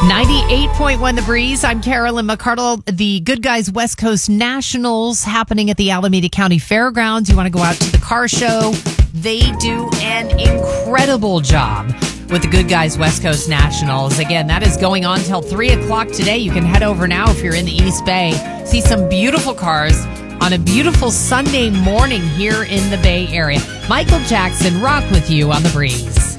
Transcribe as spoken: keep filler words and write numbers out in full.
ninety-eight point one The Breeze. I'm Carolyn McCardle. The Good Guys West Coast Nationals happening at the Alameda County Fairgrounds. You want to go out to the car show? They do an incredible job with the Good Guys West Coast Nationals. Again, that is going on till three o'clock today. You can head over now if you're in the East Bay. See some beautiful cars on a beautiful Sunday morning here in the Bay Area. Michael Jackson, rock with you on The Breeze.